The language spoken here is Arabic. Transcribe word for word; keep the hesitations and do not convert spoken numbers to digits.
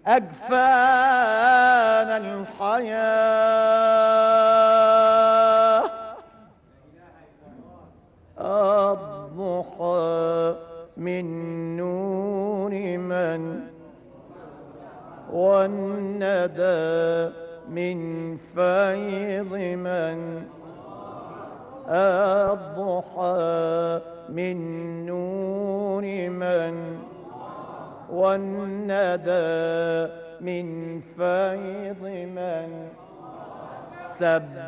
أجفان الحياة. الضحى من نور من، والندى من فيض من. الضحى من نور من، والندى من فيض من. سب